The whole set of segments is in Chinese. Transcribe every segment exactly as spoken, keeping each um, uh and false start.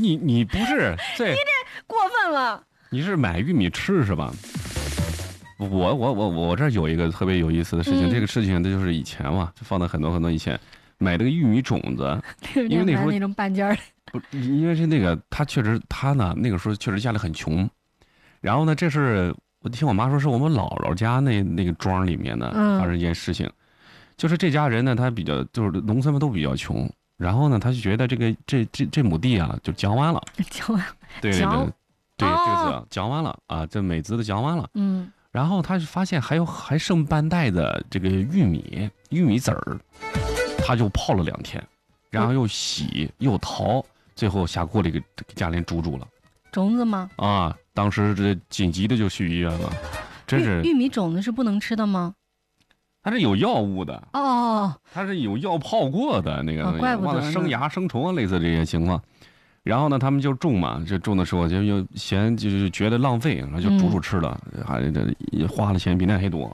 你你不是这你这过分了。 你是买玉米吃是吧？我我我我这有一个特别有意思的事情，嗯、这个事情这就是以前嘛，就放在很多很多以前买这个玉米种子，因为那时候那种半截儿， 不，因为是那个他确实他呢那个时候确实家里很穷，然后呢这是我听我妈说是我们姥姥家那那个庄里面呢发生一件事情，嗯、就是这家人呢他比较就是农村们都比较穷，然后呢他就觉得这个这这这亩地啊就讲完了， 讲完， 对对对对，这个字讲完了啊，这美滋的讲完了， 嗯。 然后他就发现还有还剩半袋的这个玉米玉米籽儿，他就泡了两天，然后又洗又淘，最后下锅里给给家里煮煮了。 种子吗？ 啊，当时这紧急的就去医院了，真是。 玉米种子是不能吃的吗？ 它是有药物的哦， 它是有药泡过的那个， 哦、怪不得忘了生芽生虫啊，类似这些情况。然后呢，他们就种嘛，就种的时候就又嫌就是觉得浪费，然后就煮煮吃了，嗯、还这花的钱比那还多。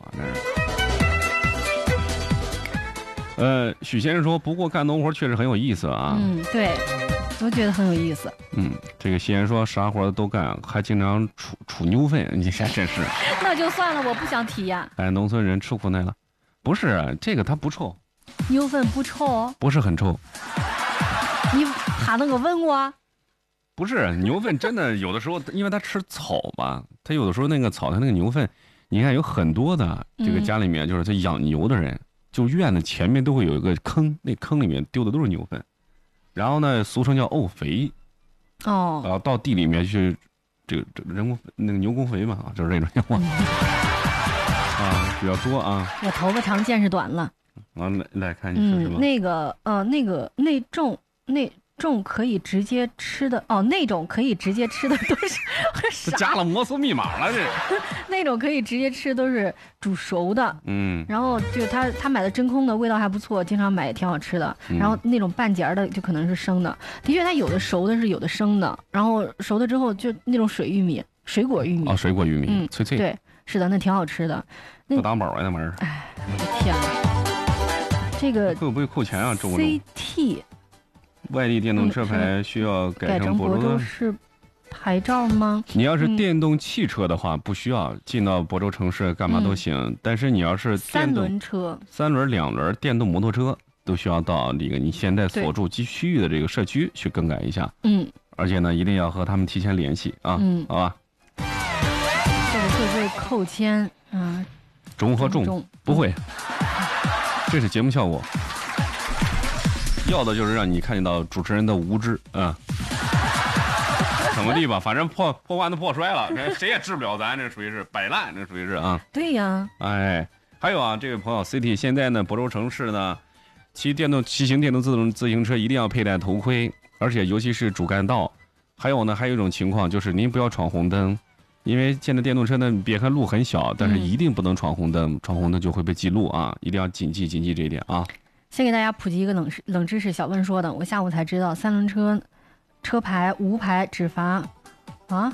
呃，许先生说，不过干农活确实很有意思啊。 嗯，对，我觉得很有意思。 嗯，这个先生说啥活都干，还经常出出牛粪，你还真是。 那就算了，我不想体验。 哎，农村人吃苦耐劳，不是这个它不臭， 牛粪不臭， 不是很臭。 你他那个问过？ 不是牛粪真的有的时候，因为它吃草吧，它有的时候那个草，它那个牛粪，你看有很多的这个家里面，就是他养牛的人，嗯、就院子前面都会有一个坑，那坑里面丢的都是牛粪，然后呢，俗称叫沤肥， 哦， 然后到地里面去，这个这个人工那个牛工肥嘛，就是这种情况，嗯、啊比较多啊。 我头发长见识短了。 啊，来来看你说什么？ 嗯、那个呃，那个那种那。种可以直接吃的哦，那种可以直接吃的都是加了摩斯密码了这。 那种可以直接吃都是煮熟的， 嗯， 然后就他他买的真空的味道还不错，经常买也挺好吃的。 嗯、 然后那种半截的就可能是生的，的确它有的熟的是有的生的，然后熟的之后就那种水玉米、水果玉米哦，水果玉米， 嗯， 脆脆， 对，是的，那挺好吃的。 不当宝啊那玩意儿。 哎，我的天哪，这个会不会扣钱啊？中不中 ？C T。 外地电动车牌需要改成亳州市牌照吗？ 你要是电动汽车的话，嗯、不需要进到亳州城市干嘛都行。嗯、但是你要是三轮车、 三轮、两轮电动摩托车，都需要到这个你现在所住区域的这个社区去更改一下。 嗯， 而且呢，一定要和他们提前联系啊。 嗯， 好吧。 这个会不会扣钱？嗯， 中和重不会，这是节目效果。要的就是让你看见到主持人的无知啊，怎么地吧，反正破破罐子破摔了，谁也治不了咱，这属于是摆烂，这属于是啊。 对呀。 哎，还有啊，这位朋友 C T 现在呢，亳州城市呢，骑电动骑行电动自动自行车一定要佩戴头盔，而且尤其是主干道。还有呢，还有一种情况就是您不要闯红灯，因为现在电动车呢，别看路很小，但是一定不能闯红灯，嗯、闯红灯就会被记录啊，一定要谨记谨记这一点啊。 先给大家普及一个冷冷知识，小问说的，我下午才知道，三轮车车牌无牌只罚啊？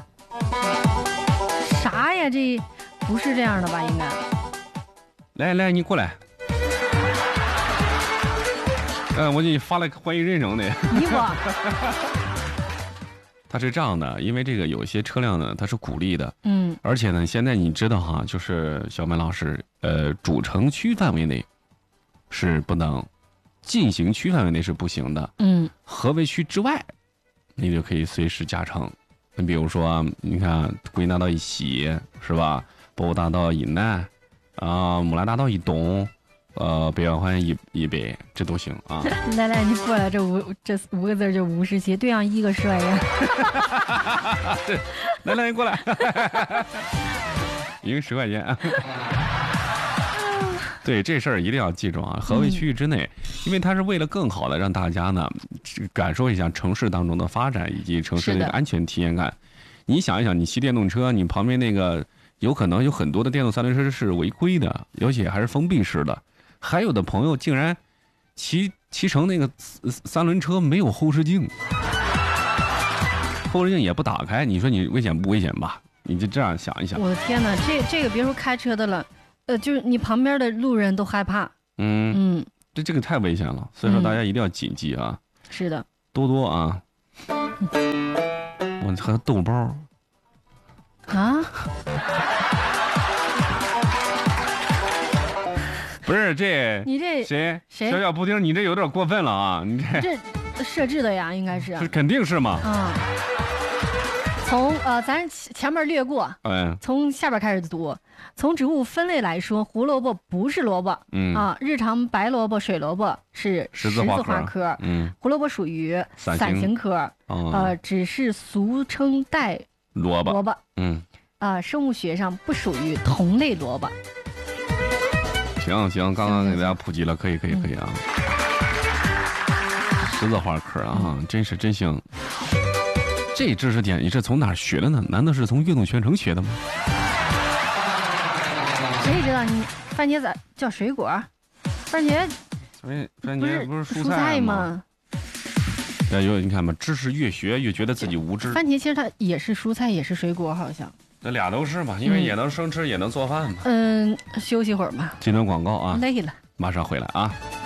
啥呀？这不是这样的吧？应该。 来来，你过来。嗯、呃，我给你发了欢迎人生的。 你我。 它是这样的，因为这个有些车辆呢，它是鼓励的， 嗯， 而且呢，现在你知道哈，就是小曼老师，呃，主城区范围内是不能，进行区范围内是不行的， 嗯， 合围区之外，你就可以随时加成。你比如说，你看国营大道以西是吧？博物大道以南，啊，木兰大道以东。呃，北外环一一北，这都行啊！ 来来，你过来，这五这五个字就五十七，对上一个帅人。 对，来来，你过来，一个十块钱。对，这事儿一定要记住啊！合围区域之内，嗯、因为它是为了更好的让大家呢感受一下城市当中的发展以及城市的一个安全体验感。你想一想，你骑电动车，你旁边那个有可能有很多的电动三轮车是违规的，而且还是封闭式的。还有的朋友竟然骑骑成那个三轮车没有后视镜，后视镜也不打开，你说你危险不危险吧？你就这样想一想。 我的天哪，这这个别说开车的了，呃，就是你旁边的路人都害怕。 嗯嗯，这这个太危险了，所以说大家一定要谨记啊。 嗯、是的， 多多啊。 我还有豆包啊。 不是这， 你这谁谁小小布丁，你这有点过分了啊！你这这设置的呀，应该是是肯定是嘛？ 嗯，从呃，咱前面略过， 嗯， 从下边开始读。从植物分类来说，胡萝卜不是萝卜， 嗯啊，日常白萝卜、水萝卜是十字花花科， 嗯， 胡萝卜属于伞形科， 哦、 呃，只是俗称带萝卜， 萝卜， 嗯， 啊、呃，生物学上不属于同类萝卜。 行行，刚刚给大家普及了，可以可以可以啊。十字花科啊，嗯、真是真行。这知识点你是从哪儿学的呢？难道是从运动全程学的吗？ 谁知道你番茄咋叫水果？番茄， 番番茄不是蔬菜吗？ 哎呦，你看吧，知识越学越觉得自己无知。 番茄其实它也是蔬菜，也是水果，好像。 这俩都是嘛，因为也能生吃，嗯、也能做饭嘛。 嗯，休息会儿吧。 今天广告啊， 累了， 马上回来啊。